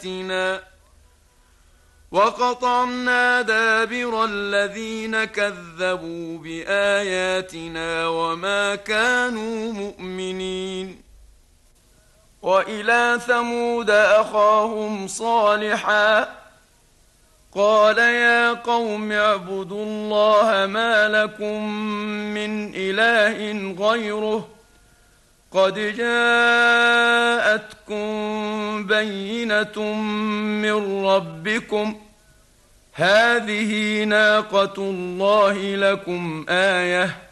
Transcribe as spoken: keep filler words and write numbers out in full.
آياتنا وقطعنا دابر الذين كذبوا بآياتنا وما كانوا مؤمنين. وإلى ثمود أخاهم صالحا قال يا قوم اعبدوا الله ما لكم من إله غيره قد جاءتكم بينة من ربكم هذه ناقة الله لكم آية